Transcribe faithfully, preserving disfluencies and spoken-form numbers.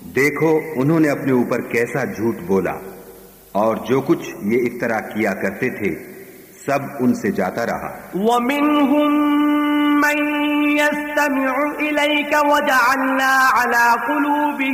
देखो उन्होंने अपने ऊपर कैसा झूठ बोला, और जो कुछ ये इफ्तरा किया करते थे सब उनसे जाता रहा। वमिनहुम मन यस्तमिउ इलैका वजअलना अला कुलूबि